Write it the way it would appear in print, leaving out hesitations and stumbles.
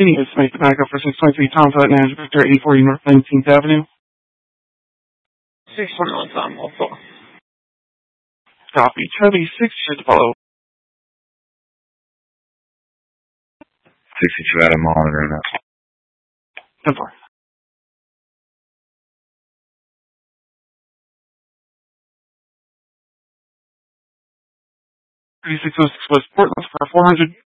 Meeting is to make the backup for 623 Tom Flight Manager Victor 8040 North 19th Avenue. 621 Tom, also. Copy. Charlie 6 should follow. 62 Adam monitoring that. 10-4. West Portland for 400.